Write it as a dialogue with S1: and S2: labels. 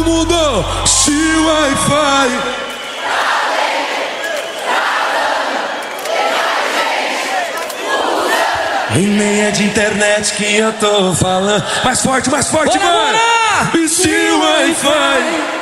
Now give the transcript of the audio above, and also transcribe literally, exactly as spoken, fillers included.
S1: mundo, se o Wi-Fi. E nem é de internet que eu tô falando. Mais forte, mais forte,
S2: bora,
S1: mano.
S2: bora!
S1: E se o Wi-Fi